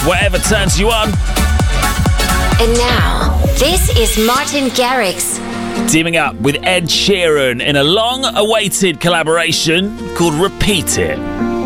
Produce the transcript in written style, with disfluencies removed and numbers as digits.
whatever turns you on. And now, this is Martin Garrix. Teaming up with Ed Sheeran in a long-awaited collaboration called Repeat It.